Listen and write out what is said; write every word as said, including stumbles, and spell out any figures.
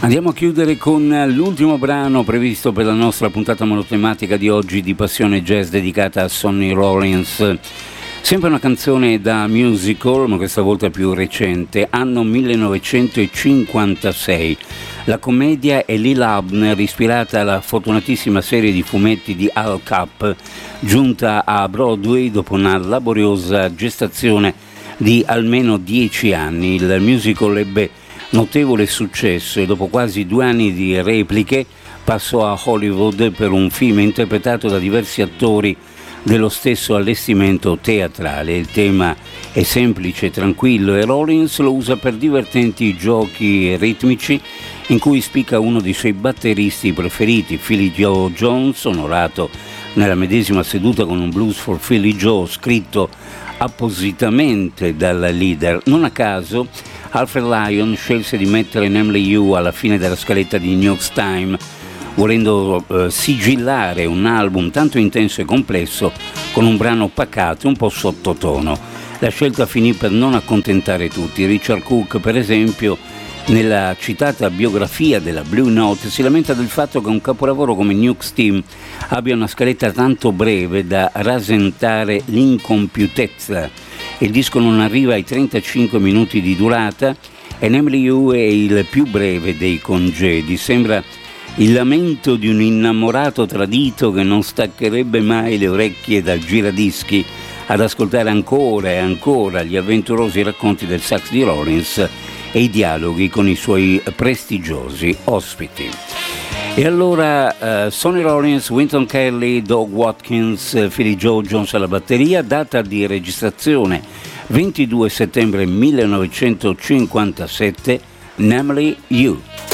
Andiamo a chiudere con l'ultimo brano previsto per la nostra puntata monotematica di oggi di Passione Jazz dedicata a Sonny Rollins. Sempre una canzone da musical, ma questa volta più recente, anno millenovecentocinquantasei. La commedia è Lil Abner, ispirata alla fortunatissima serie di fumetti di Al Capp, giunta a Broadway dopo una laboriosa gestazione di almeno dieci anni. Il musical ebbe notevole successo e dopo quasi due anni di repliche passò a Hollywood per un film interpretato da diversi attori dello stesso allestimento teatrale. Il tema è semplice e tranquillo e Rollins lo usa per divertenti giochi ritmici in cui spicca uno dei suoi batteristi preferiti, Philly Joe Jones, onorato nella medesima seduta con un Blues for Philly Joe scritto appositamente dal leader. Non a caso Alfred Lion scelse di mettere Namely You alla fine della scaletta di New York Times, volendo eh, sigillare un album tanto intenso e complesso con un brano pacato un po' sottotono. La scelta finì per non accontentare tutti. Richard Cook, per esempio, nella citata biografia della Blue Note, si lamenta del fatto che un capolavoro come New York Steam abbia una scaletta tanto breve da rasentare l'incompiutezza. Il disco non arriva ai trentacinque minuti di durata e Namely You è il più breve dei congedi. Sembra il lamento di un innamorato tradito che non staccherebbe mai le orecchie dal giradischi ad ascoltare ancora e ancora gli avventurosi racconti del sax di Rollins e i dialoghi con i suoi prestigiosi ospiti. E allora uh, Sonny Rollins, Wynton Kelly, Doug Watkins, Philly Joe Jones alla batteria, data di registrazione ventidue settembre millenovecentocinquantasette, Namely You.